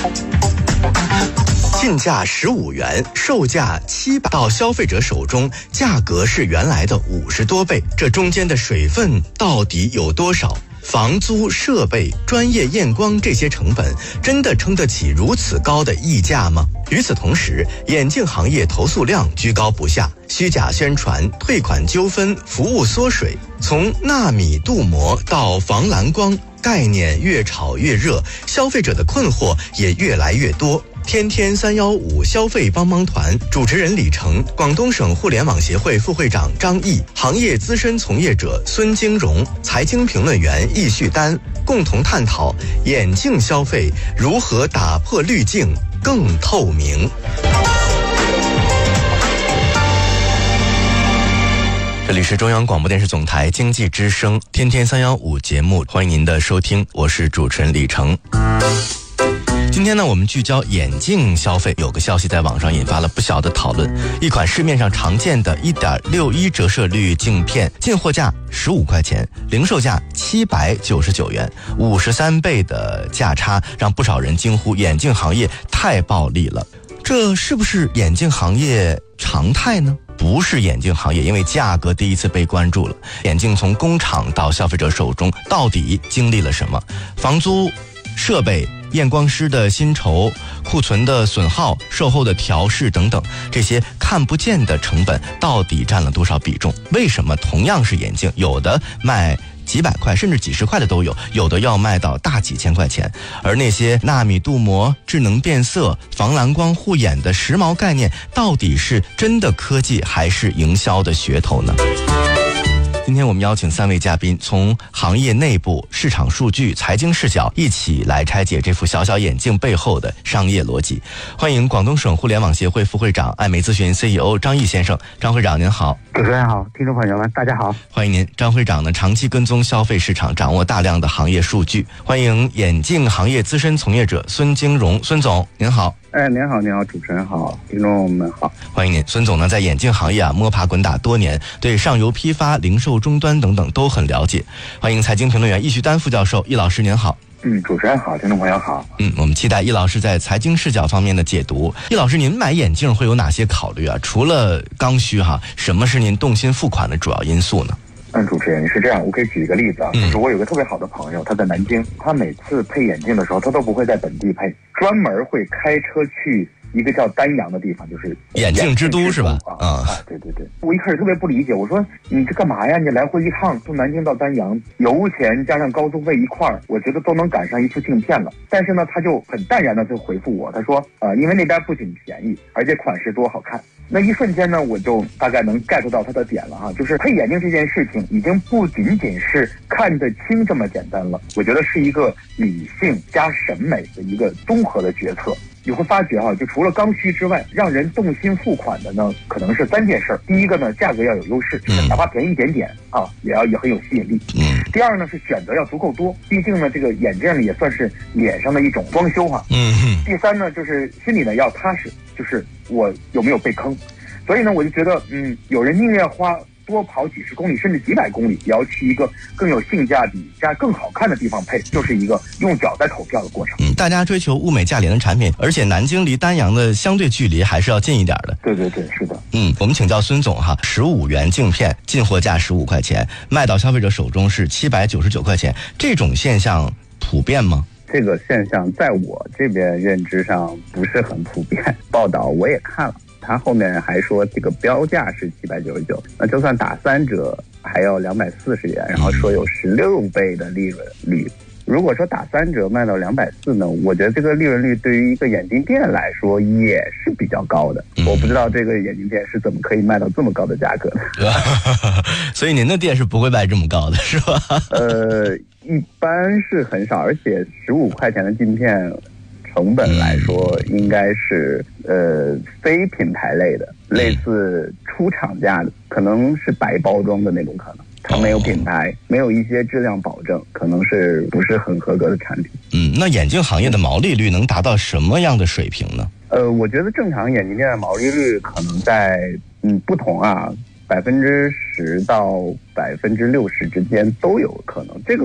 进价15元，售价700，到消费者手中价格是原来的50多倍，这中间的水分到底有多少？房租、设备、专业验光这些成本真的撑得起如此高的溢价吗？与此同时，眼镜行业投诉量居高不下，虚假宣传、退款纠纷、服务缩水，从纳米镀膜到防蓝光，概念越炒越热，消费者的困惑也越来越多。天天315消费帮帮团主持人李成，广东省互联网协会副会长张毅，行业资深从业者孙金荣，财经评论员易旭丹，共同探讨眼镜消费如何打破滤镜更透明。这里是中央广播电视总台经济之声天天315节目，欢迎您的收听，我是主持人李成。今天呢，我们聚焦眼镜消费。有个消息在网上引发了不小的讨论，一款市面上常见的 1.61 折射率镜片，进货价15块钱，零售价799元，53倍的价差让不少人惊呼眼镜行业太暴利了。这是不是眼镜行业常态呢？不是眼镜行业因为价格第一次被关注了，眼镜从工厂到消费者手中到底经历了什么？房租、设备、验光师的薪酬、库存的损耗、售后的调试等等，这些看不见的成本到底占了多少比重？为什么同样是眼镜，有的卖几百块甚至几十块的都有，有的要卖到大几千块钱？而那些纳米镀膜、智能变色、防蓝光护眼的时髦概念，到底是真的科技还是营销的噱头呢？今天我们邀请3位嘉宾，从行业内部、市场数据、财经视角一起来拆解这副小小眼镜背后的商业逻辑。欢迎广东省互联网协会副会长、爱媒咨询 CEO 张毅先生。张会长您好。 主持人好，听众朋友们大家好。 欢迎您。张会长呢，长期跟踪消费市场，掌握大量的行业数据。欢迎眼镜行业资深从业者孙金荣，孙总您好。 您好，您好，主持人好，听众们好， 欢迎您。孙总呢，在眼镜行业摸爬滚打多年，对上游批发、零售终端等等都很了解。欢迎财经评论员易旭丹副教授，易老师您好。 主持人好，听众朋友好。 我们期待易老师在财经视角方面的解读。易老师，您买眼镜会有哪些考虑啊？除了刚需什么是您动心付款的主要因素呢？ 主持人是这样，我可以举一个例子啊，就是我有个特别好的朋友，他在南京，他每次配眼镜的时候，他都不会在本地配，专门会开车去一个叫丹阳的地方，就是眼镜之都是吧？ 对对对。我一开始特别不理解，我说你这干嘛呀？你来回一趟从南京到丹阳，油钱加上高速费一块儿，我觉得都能赶上一副镜片了。但是呢，他就很淡然的就回复我，他说因为那边不仅便宜，而且款式多好看。那一瞬间呢，我就大概能 get 到他的点了哈，就是配眼镜这件事情已经不仅仅是看得清这么简单了，我觉得是一个理性加审美的一个综合的决策。你会发觉就除了刚需之外，让人动心付款的呢，可能是3件事。第一个呢，价格要有优势，哪怕便宜一点点也很有吸引力。第二呢，是选择要足够多，毕竟呢，这个眼镜也算是脸上的一种装修第三呢，就是心里呢要踏实，就是我有没有被坑。所以呢，我就觉得有人宁愿花多跑几十公里甚至几百公里，也要去一个更有性价比加更好看的地方配，就是一个用脚在投票的过程。 大家追求物美价廉的产品，而且南京离丹阳的相对距离还是要近一点的。 对对对，是的。 我们请教孙总15元镜片，进货价15块钱，卖到消费者手中是799块钱，这种现象普遍吗？ 这个现象在我这边认知上不是很普遍，报道我也看了，他后面还说这个标价是799，那就算打3折还要240元，然后说有16倍的利润率。如果说打3折卖到240呢，我觉得这个利润率对于一个眼镜店来说也是比较高的。我不知道这个眼镜店是怎么可以卖到这么高的价格的。 所以您的店是不会卖这么高的，是吧？ 一般是很少，而且15块钱的镜片成本来说应该是非品牌类的，类似出厂价的，可能是白包装的那种可能。它没有品牌，没有一些质量保证，可能是不是很合格的产品。 那眼镜行业的毛利率能达到什么样的水平呢？ 我觉得正常眼镜店的毛利率可能在不同10%到60%之间都有可能。这个